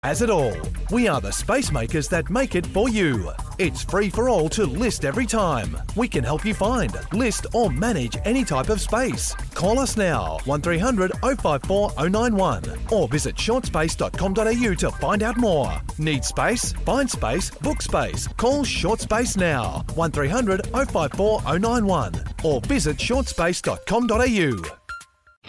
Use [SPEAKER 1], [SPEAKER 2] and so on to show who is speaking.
[SPEAKER 1] Has it all. We are the space makers that make it for you. It's free for all to list every time. We can help you find, list or manage any type of space. Call us now, 1300 054 091 or visit shortspace.com.au to find out more. Need space? Find space, book space. Call Short Space now, 1300 054 091 or visit shortspace.com.au.